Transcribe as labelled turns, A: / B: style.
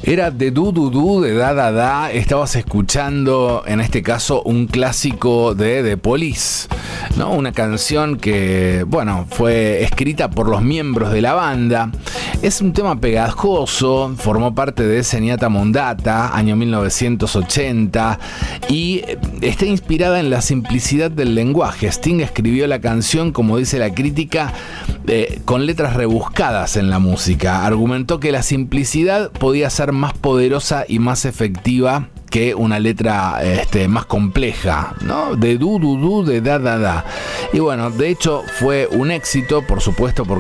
A: Era de Du Du Du, de Da Da Da. Estabas escuchando, en este caso, un clásico de The Police, ¿no? Una canción que, bueno, fue escrita por los miembros de la banda. Es un tema pegajoso, formó parte de Zenyatta Mondatta, año 1980, y está inspirada en la simplicidad del lenguaje. Sting escribió la canción, como dice la crítica, con letras rebuscadas en la música. Argumentó que la simplicidad podía ser más poderosa y más efectiva que una letra más compleja, ¿no? De Du Du Du, de Da Da Da. Y bueno, de hecho fue un éxito, por supuesto, porque